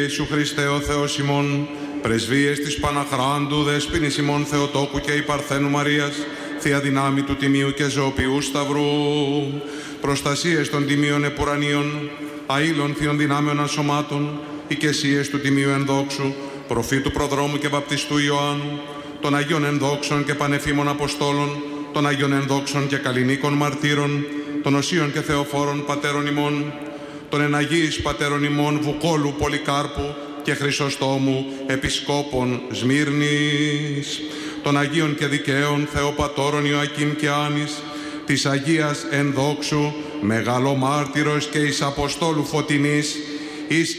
Ιησού Χριστέ ο Θεός ημών, πρεσβείες της Παναχράντου Δεσποίνης ημών Θεοτόκου και η Παρθένου Μαρίας, Θεία Δυνάμει του Τιμίου και Ζωοποιού Σταυρού, προστασίες των Τιμίων Επουρανίων, αήλων Θείων Δυνάμεων Ασωμάτων, οικεσίες του Τιμίου Ενδόξου, προφήτου Προδρόμου και Βαπτιστού Ιωάννου, των Αγίων Ενδόξων και Πανεφήμων Αποστόλων, των Αγίων Ενδόξων και Καλλινίκων Μαρτύρων, των Οσίων και Θεοφόρων Πατέρων ημών, των Εναγίης Πατέρων ημών Βουκόλου Πολυκάρπου και Χρυσοστόμου Επισκόπων Σμύρνης, των Αγίων και Δικαίων Θεοπατώρων Ιωακήμ και Άνης, της Αγίας Ενδόξου Μεγαλομάρτυρος και εις Αποστόλου Φωτεινής, εις